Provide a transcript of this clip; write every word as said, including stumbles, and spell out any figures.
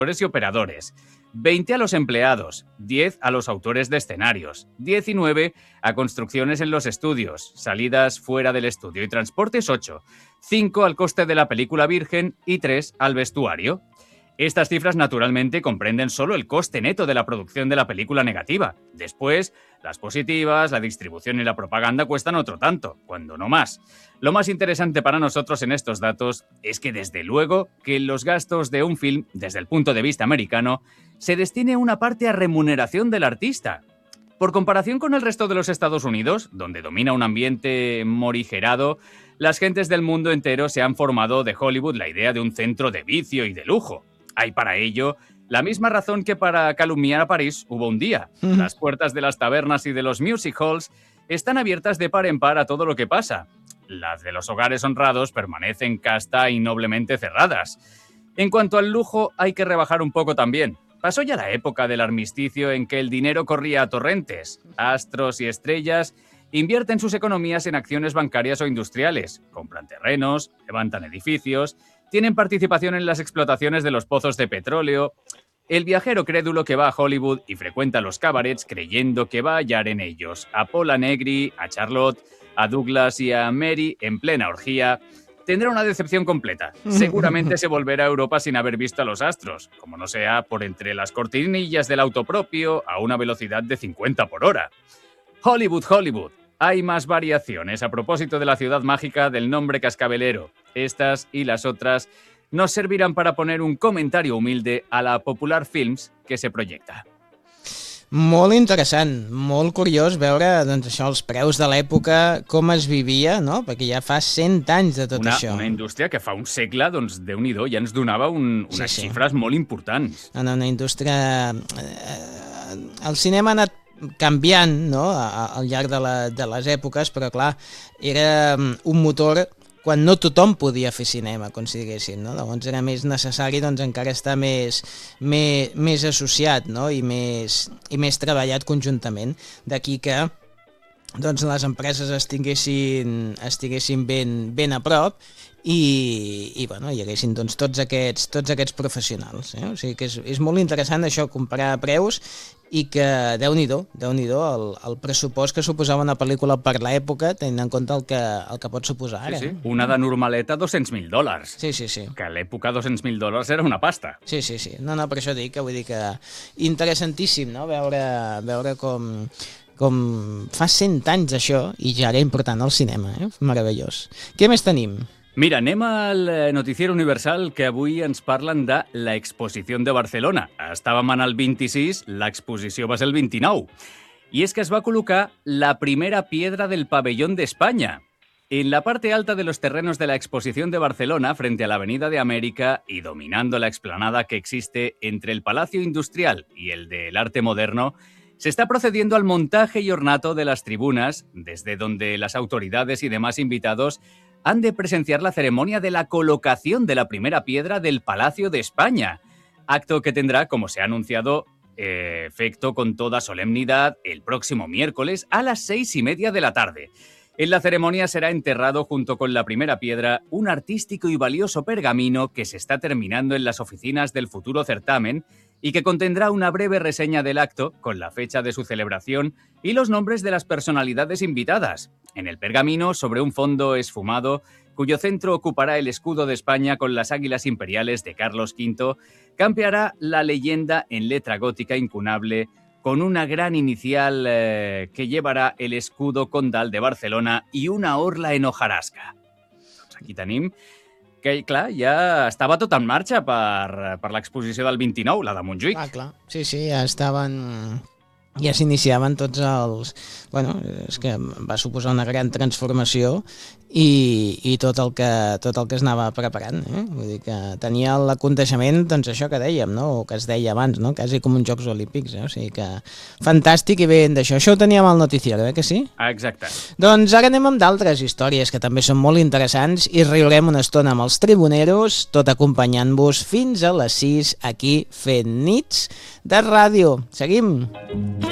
y operadores, veinte a los empleados, diez a los autores de escenarios, diecinueve a construcciones en los estudios, salidas fuera del estudio y transportes ocho, cinco al coste de la película virgen y tres al vestuario. Estas cifras naturalmente comprenden solo el coste neto de la producción de la película negativa. Después, las positivas, la distribución y la propaganda cuestan otro tanto, cuando no más. Lo más interesante para nosotros en estos datos es que desde luego que los gastos de un film, desde el punto de vista americano, se destine una parte a remuneración del artista. Por comparación con el resto de los Estados Unidos, donde domina un ambiente morigerado, las gentes del mundo entero se han formado de Hollywood la idea de un centro de vicio y de lujo. Hay para ello la misma razón que para calumniar a París hubo un día. Mm. Las puertas de las tabernas y de los music halls están abiertas de par en par a todo lo que pasa. Las de los hogares honrados permanecen casta y noblemente cerradas. En cuanto al lujo, hay que rebajar un poco también. Pasó ya la época del armisticio en que el dinero corría a torrentes. Astros y estrellas invierten sus economías en acciones bancarias o industriales, compran terrenos, levantan edificios, tienen participación en las explotaciones de los pozos de petróleo. El viajero crédulo que va a Hollywood y frecuenta los cabarets creyendo que va a hallar en ellos a Paula Negri, a Charlotte, a Douglas y a Mary en plena orgía, tendrá una decepción completa. Seguramente se volverá a Europa sin haber visto a los astros, como no sea por entre las cortinillas del auto propio a una velocidad de cincuenta por hora. Hollywood, Hollywood. Hay más variaciones a propósito de la ciudad mágica del nombre cascabelero. Estas y las otras nos servirán para poner un comentario humilde a la Popular Films que se projecta. Molt interessant, molt curiós veure doncs, això, els preus de l'època, com es vivia, no? Perquè ja fa cent anys de tot una, això. Una indústria que fa un segle, doncs, Déu-n'hi-do, ja ens donava un, unes sí, sí. xifres molt importants. Una, una indústria... El cinema ha anat canviant, no?, al llarg de, la, de les èpoques, però clar, era un motor quan no tothom podia fer cinema, com si diguéssim, no? Llavors era més necessari doncs, encara estar més, més, més associat, no? I, més, i més treballat conjuntament. D'aquí que doncs, les empreses estiguessin, estiguessin ben, ben a prop i, i bueno, hi haguessin doncs, tots, aquests, tots aquests professionals. Eh? O sigui que és, és molt interessant això, comparar preus i que, Déu-n'hi-do, Déu-n'hi-do el, el pressupost que suposava una pel·lícula per l'època, tenint en compte el que, el que pot suposar ara. Sí, sí. Una de normaleta, dos-cents mil dòlars. Sí, sí, sí. Que a l'època dos-cents mil dòlars era una pasta. Sí, sí, sí. No, no, per això dic que vull dir que interessantíssim, no?, veure, veure com... com fa cent anys això i ja era important al cinema, eh? Meravellós. Què més tenim? Mira, anem al noticiero Universal que avui ens parlen de l'Exposició de Barcelona. Estàvem en el vint-i-sis, l'exposició va ser el vint-i-nou. I és que es va col·locar la primera piedra del pabellón de España. En la parte alta de los terrenos de la Exposición de Barcelona, frente a la Avenida de América y dominando la explanada que existe entre el Palacio Industrial y el del Arte Moderno, se está procediendo al montaje y ornato de las tribunas, desde donde las autoridades y demás invitados han de presenciar la ceremonia de la colocación de la primera piedra del Palacio de España, acto que tendrá, como se ha anunciado, eh, efecto con toda solemnidad el próximo miércoles a las seis y media de la tarde. En la ceremonia será enterrado junto con la primera piedra un artístico y valioso pergamino que se está terminando en las oficinas del futuro certamen y que contendrá una breve reseña del acto con la fecha de su celebración y los nombres de las personalidades invitadas. En el pergamino, sobre un fondo esfumado, cuyo centro ocupará el escudo de España con las águilas imperiales de Carlos quinto, campeará la leyenda en letra gótica incunable con una gran inicial eh, que llevarà el escudo condal de Barcelona i una orla en hojarasca. Doncs aquí tenim que, clar, ja estava tot en marxa per, per l'exposició del vint-i-nou, la de Montjuïc. Ah, clar. Sí, sí, ja estaven... Ja s'iniciaven tots els... Bueno, és que va suposar una gran transformació i, i tot, el que, tot el que es anava preparant. Eh? Vull dir que tenia l'aconteixement, doncs això que dèiem, no? O que es deia abans, no? Quasi com uns Jocs Olímpics. Eh? O sigui que fantàstic i ben d'això. Això ho teníem al noticiari, eh que sí? Exacte. Doncs ara anem amb d'altres històries que també són molt interessants i riurem una estona amb els tribuneros, tot acompanyant-vos fins a les sis aquí fent nits de ràdio. Seguim!